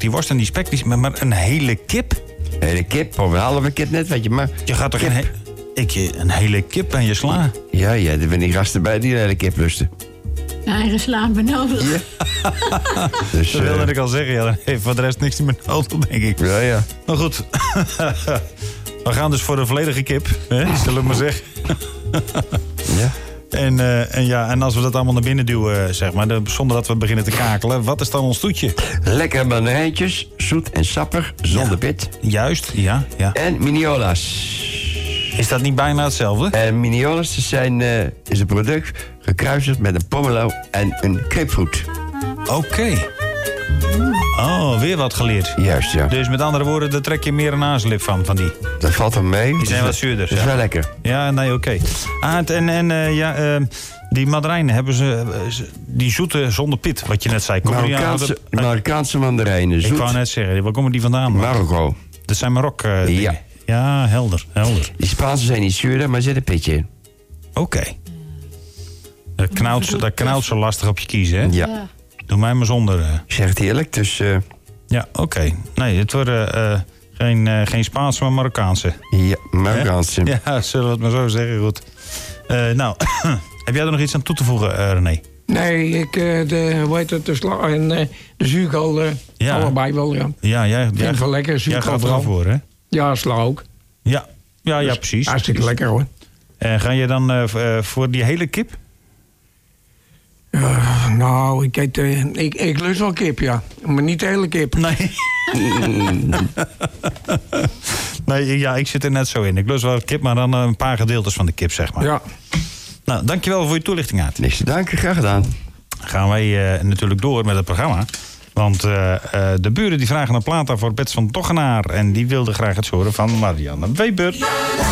die worst en die spek, maar een hele kip? Een hele kip, of een halve kip net, weet je. Maar Je gaat toch een hele kip aan je sla? Ja, er zijn die gasten bij die een hele kip lusten. Eigen slaan benodigd. Ja. Dus, Dat wilde ik al zeggen. Ja, dan heeft voor de rest niks meer nodig, denk ik. Ja. Maar goed. We gaan dus voor de volledige kip, hè? Zullen we maar zeggen. Ja. En als we dat allemaal naar binnen duwen, zeg maar, zonder dat we beginnen te kakelen, wat is dan ons toetje? Lekkere mandarijntjes, zoet en sappig, zonder pit. Juist, ja. En miniola's. Is dat niet bijna hetzelfde? En miniola's is een product gekruisigd met een pomelo en een grapefruit. Oké. Oh, weer wat geleerd. Juist, ja. Dus met andere woorden, daar trek je meer een aanslip van die. Dat valt dan mee. Die zijn wat zuurder. Dat is wel lekker. Ja, nee, oké. Die mandarijnen hebben die zoete zonder pit, wat je net zei. Marokkaanse mandarijnen, zoet. Ik wou net zeggen, waar komen die vandaan? Marokko. Dat zijn Marokko dingen. Ja. Ja, helder. Die Spaanse zijn niet zuurder, maar er zit een pitje in. Oké. Dat knauwt zo lastig op je kiezen, hè? Ja. Doe mij maar zonder. Ik zeg het eerlijk, dus... Ja, oké. Nee, het worden geen Spaanse, maar Marokkaanse. Ja, Marokkaanse. Ja, zullen we het maar zo zeggen. Goed. Nou, heb jij er nog iets aan toe te voegen, René? Nee, de sla en de zuurkool, allebei wel, ja. Ja, jij Vind het wel lekker, jij zuurkool gaat er vooral. al voor, hè? Ja, sla ook. Ja, Dus precies. Hartstikke lekker, hoor. En ga je dan voor die hele kip? Nou, ik lust wel kip, ja. Maar niet de hele kip. Nee. Nee, ja, ik zit er net zo in. Ik lust wel kip, maar dan een paar gedeeltes van de kip, zeg maar. Ja. Nou, dankjewel voor je toelichting, Aad. Niks te danken, graag gedaan. Gaan wij natuurlijk door met het programma. Want de buren die vragen een plaat aan voor Bets van Toggenaar. En die wilden graag het horen van Marianne Weber.